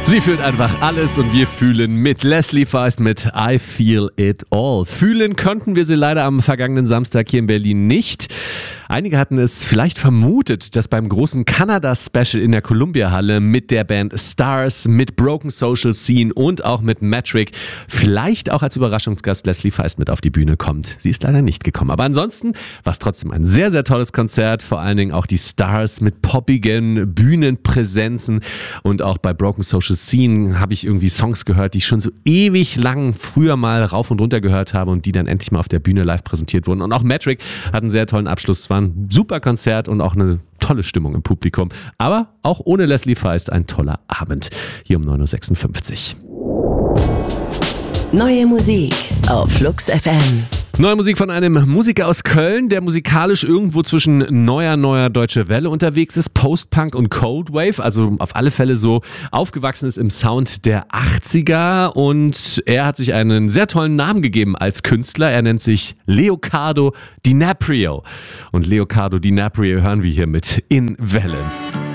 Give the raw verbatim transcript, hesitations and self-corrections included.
Sie fühlt einfach alles und wir fühlen mit. Leslie Feist mit I Feel It All. Fühlen könnten wir sie leider am vergangenen Samstag hier in Berlin nicht. Einige hatten es vielleicht vermutet, dass beim großen Kanada-Special in der Columbia-Halle mit der Band Stars, mit Broken Social Scene und auch mit Metric vielleicht auch als Überraschungsgast Leslie Feist mit auf die Bühne kommt. Sie ist leider nicht gekommen. Aber ansonsten war es trotzdem ein sehr, sehr tolles Konzert. Vor allen Dingen auch die Stars mit poppigen Bühnenpräsenzen. Und auch bei Broken Social Scene habe ich irgendwie Songs gehört, die ich schon so ewig lang früher mal rauf und runter gehört habe und die dann endlich mal auf der Bühne live präsentiert wurden. Und auch Metric hat einen sehr tollen Abschluss. Es war ein super Konzert und auch eine tolle Stimmung im Publikum. Aber auch ohne Leslie Feist ein toller Abend. Hier um neun Uhr sechsundfünfzig. Neue Musik auf Flux F M. Neue Musik von einem Musiker aus Köln, der musikalisch irgendwo zwischen neuer, neuer Deutsche Welle unterwegs ist, Post-Punk und Cold Wave, also auf alle Fälle so aufgewachsen ist im Sound der achtziger und er hat sich einen sehr tollen Namen gegeben als Künstler. Er nennt sich Leocardo DiNaprio und Leocardo DiNaprio hören wir hier mit In Wellen.